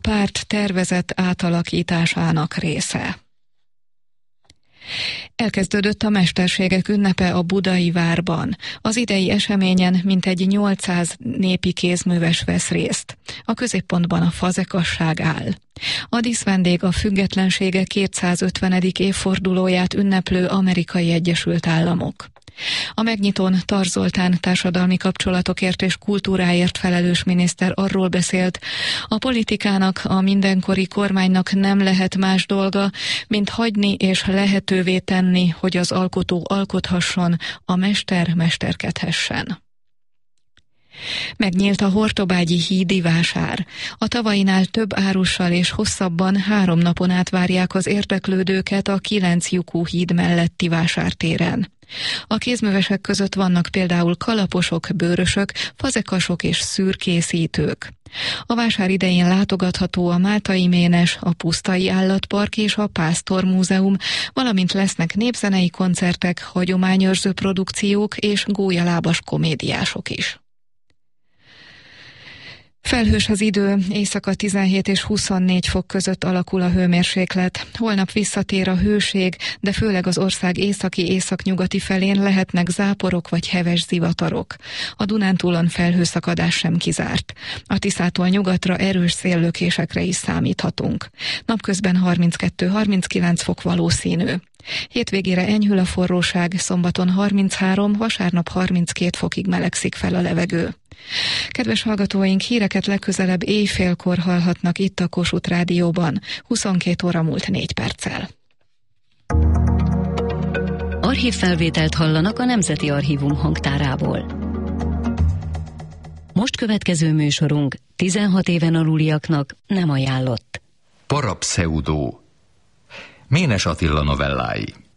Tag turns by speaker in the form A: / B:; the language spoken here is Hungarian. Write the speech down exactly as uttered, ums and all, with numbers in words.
A: párt tervezett átalakításának része. Elkezdődött a Mesterségek ünnepe a Budai Várban. Az idei eseményen mintegy nyolcszáz népi kézműves vesz részt. A középpontban a fazekasság áll. A díszvendég a függetlensége kétszázötvenedik évfordulóját ünneplő Amerikai Egyesült Államok. A megnyitón Tarz Zoltán társadalmi kapcsolatokért és kultúráért felelős miniszter arról beszélt, a politikának, a mindenkori kormánynak nem lehet más dolga, mint hagyni és lehetővé tenni, hogy az alkotó alkothasson, a mester mesterkedhessen. Megnyílt a Hortobágyi hídi vásár. A tavainál több árussal és hosszabban három napon át várják az érdeklődőket a kilenc lyukú híd melletti vásártéren. A kézművesek között vannak például kalaposok, bőrösök, fazekasok és szűrkészítők. A vásár idején látogatható a Máltai Ménes, a Pusztai Állatpark és a Pásztor Múzeum, valamint lesznek népzenei koncertek, hagyományőrző produkciók és gólyalábas komédiások is. Felhős az idő, éjszaka tizenhét és huszonnégy fok között alakul a hőmérséklet. Holnap visszatér a hőség, de főleg az ország északi-északnyugati felén lehetnek záporok vagy heves zivatarok. A Dunántúlon felhőszakadás sem kizárt. A Tiszától nyugatra erős széllökésekre is számíthatunk. Napközben harminckettő-harminckilenc fok valószínű. Hétvégére enyhül a forróság, szombaton harminchárom, vasárnap harminckét fokig melegszik fel a levegő. Kedves hallgatóink, híreket legközelebb éjfélkor hallhatnak itt a Kossuth Rádióban, huszonkét óra múlt négy perccel.
B: Archívfelvételt hallanak a Nemzeti Archívum hangtárából. Most következő műsorunk tizenhat éven aluliaknak nem ajánlott.
C: Parapszeudó. Ménes Attila novellái.